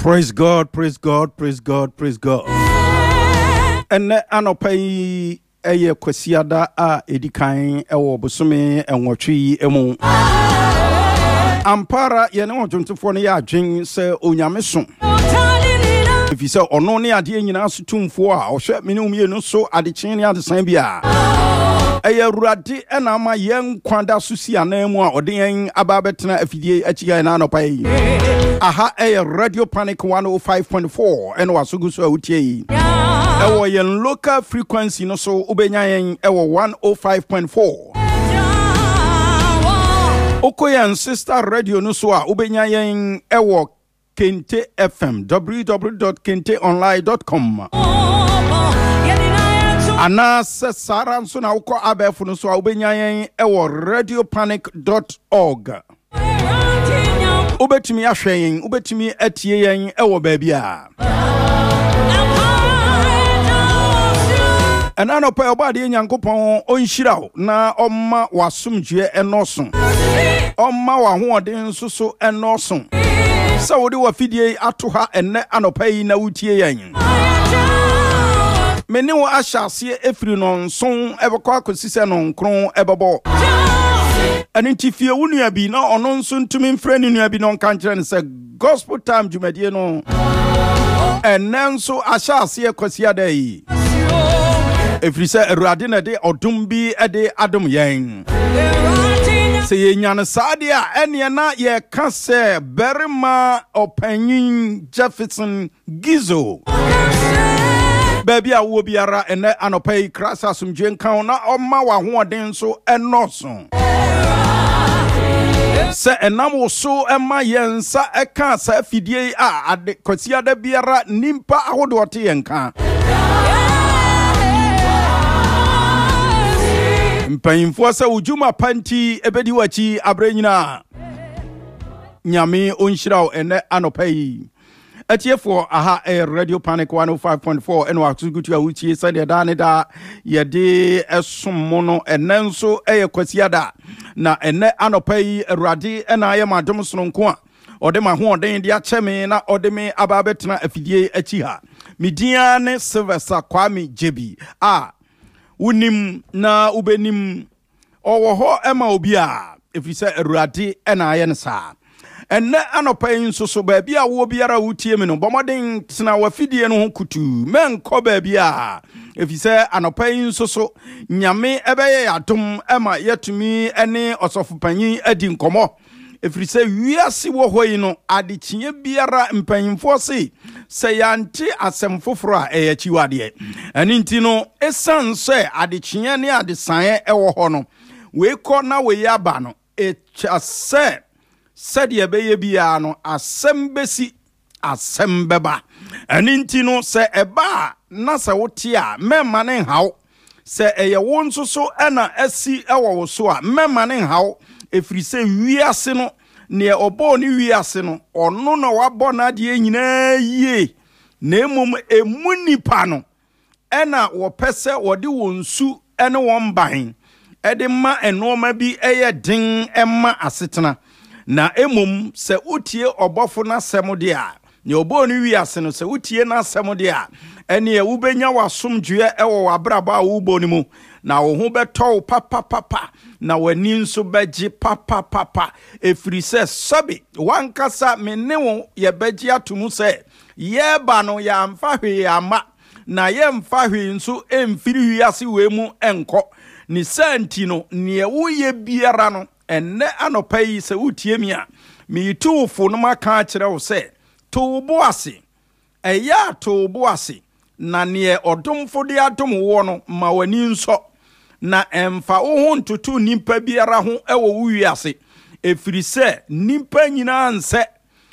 Praise God, praise God, praise God, praise God. And anopai eye kwasiada a edikan ewo bosome enwotwe emu. Ampara ye ne wontonfo ne ya adwen se onyameso. If you say ono ne ade nyina so tumfo a ohwe mene umienu so adekyen ne adesan bia. Eye Awurade ena ma yen kwanda susi anamu a ode aba betena afidie achiga na anopai. Aha Radio Panic 105.4 and wasugusu utie. Ewo yen local frequency no so ubenya yen ewo 105.4. Okoyen sister radio no so a ubenya yen ewo Kente FM www.kenteonline.com. Ana sara nso na uko abefu no so a ubenya yen ewo radiopanic.org. Ubetimi ahwen ubetimi atie yen ewo baabia enano pa obade nyankopon onhiraw na omma wasomdwe enoso omma wahoɔden soso enoso sɛ wode wafidie ato ha enne anopa yi na wutie yen mene wo ahyase efiri no nson ebekɔ akosise no nkron ebebo Aninti fie wunua bi na ono nso ntumi mfrɛ ne nua bi no nka nkyerɛ ne sɛ gospel time dwumadie no enenso ahyase ekosia dai efiri sɛ Awurade na de odum bi ede adom yɛn sɛ yenya ne saade a ene na ye ka sɛ berima opanyin Jefferson Gizo baby a wo biara ene anopai krasa sumdwe nkan na omma wa hoɔden so enoso se enam so ema yensa eka sa afidie a ade kwasiada biara nimpa ahodo te yenka mpanyimfo sa ujuma panti ebedi wachi abrenyina nyame onhyiraw ene anopai atiefo aha Radio Panic 105.4 eno atugutu awutie sade da ne da yede esommo no enenso kwasiada na ene anopai Awurade ena ayemadom sononko a ode ma hoɔden de akyeme na ode me aba betena afidie achi ha media ne Sylvester Kwame Jebi a unim na ubenim owo ho ema obi a efise Awurade ena aye ne saa enne anopai nso so baabi a wo biara wutie me no bomoden tena wafidie no ho kutu menkɔ baabi a efise anopai nso so nyame ebeye adom ema yetumi ene osofopanyin adi nkomo efrise wiase wo hoyi no adekye biara mpanyimfo se yante asem foforo a eyachiwade eni nti no esanse adekye ne adesan ewo ho no we kɔ na we yaba no echase said ye beye bia no asembesi asembeba aninti no se eba na se wote a memma ne haw se eye wo nso so na asi ewo wo so a memma ne haw efiri se wiase no ne obo ne wiase no ono na wabɔ na de nyina yie na emum emunipa no na wo pese wode wonsu ene won ban ede ma enoma bi eye den emma asetena na emum se utie obofo na semo de a ne obo ni wiase no se utie na semo de a ene e wubenya wasomdwe ewo wabraba a wubo ni mu na wo ho beto papa na wani nso beji papa efiri se sabi wankasa mene wo ye beji atomu se ye ba no ya mfa hwe ama na ye mfa hwe nso emfiri wiase we mu enko ni santi no ne wo ye biara no enne anopai se utie mi a mi tuufo no maka kire wo se to boase eya to boase na ne odomfo de adom wo no ma wani nso na emfa wo ho ntutu nimpa biara ho ewo wiase efiri se nimpa nyina nse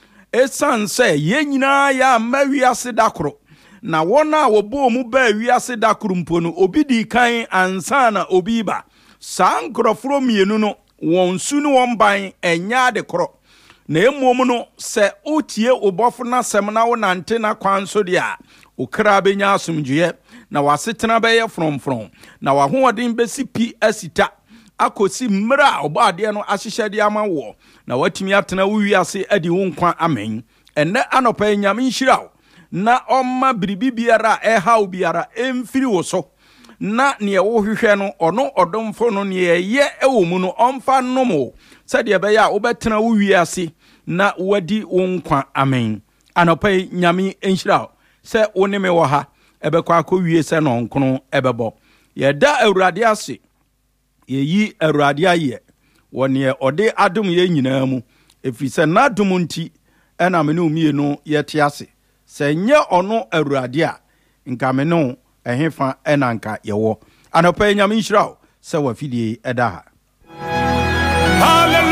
esanse ye nyina ya ma wiase dakoro na wona wo bo mu ba wiase dakoro mpo no obi di kan ansa na obi ba sankrofro mienu no wonsu no won ban enya de kro na emom no se otie obofo na sem na wonante na kwanso de a okra benya asomdwe na wasetena beye fromfrom na wahoɔden besi pi asita akosi mra obade no ahyehyade ama wo na watimi atena wiase adi wo nkwa amen ene anopa nyame nhyira na ɔma biribi biara ɛhaw biara emfiri wo so na ne wo hwehwɛ no ɔno ɔdomfo no ne yɛ ɛwɔ mu no ɔmfa nomo sɛdeɛ bɛyɛ a wobɛtena wo wiase na wadi wo nkwa amen anopa nyame nhyira sɛ wo ne me wɔ ha ɛbɛkɔ akɔwie sɛ no nkono ɛbɛbɔ yɛda awurade ase yɛyi awurade ayɛ wɔne ɔde adom yɛ nyinaa mu ɛfiri sɛ n'adom nti ɛna me ne umienu yɛte ase sɛ nyɛ ɔno awurade a nka me no ɛhefa ɛna nka yɛwɔ anɔpa nyame nhyira sɛ wafidie ɛda ha. Hallelujah.